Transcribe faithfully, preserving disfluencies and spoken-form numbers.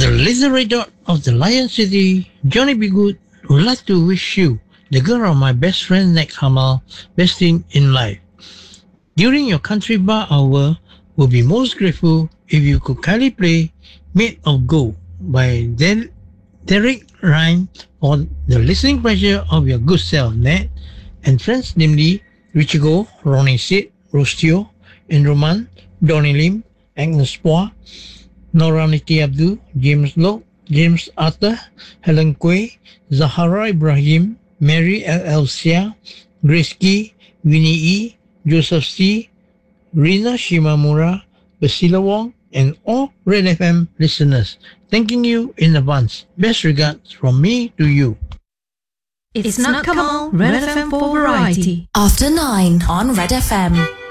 The Literator of the Lion City, Johnny B. Good, would like to wish you, the girl of my best friend Nick Hamal, best thing in life. During your country bar hour, would be most grateful if you could kindly play Made of Gold by Der- Derek Ryan for the listening pleasure of your good self, Ned, and friends namely Richie Go, Ronnie Sid, Rostio, Indroman, Donny Lim, Agnes Poa, Nora Niti Abdul, James Locke, James Arthur, Helen Quay, Zahara Ibrahim, Mary L. L. Sia, Grace Key, Winnie E., Joseph C., Rina Shimamura, Basila Wong, and all Red F M listeners. Thanking you in advance. Best regards from me to you. It's not Kamal, Red F M for Variety. After nine on Red F M.